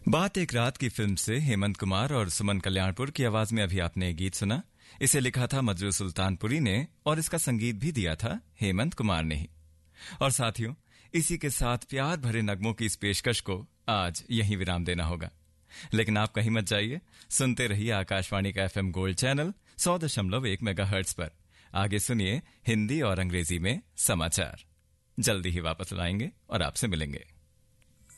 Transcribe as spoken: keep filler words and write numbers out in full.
बात एक रात की फिल्म से हेमंत कुमार और सुमन कल्याणपुर की आवाज में अभी आपने एक गीत सुना। इसे लिखा था मजरू सुल्तानपुरी ने और इसका संगीत भी दिया था हेमंत कुमार ने ही। और साथियों, इसी के साथ प्यार भरे नगमों की इस पेशकश को आज यहीं विराम देना होगा। लेकिन आप कहीं मत जाइए, सुनते रहिए आकाशवाणी का एफएम गोल्ड चैनल सौ दशमलव एक मेगाहर्ट्ज पर। आगे सुनिए हिंदी और अंग्रेजी में समाचार। जल्दी ही वापस लाएंगे और आपसे मिलेंगे।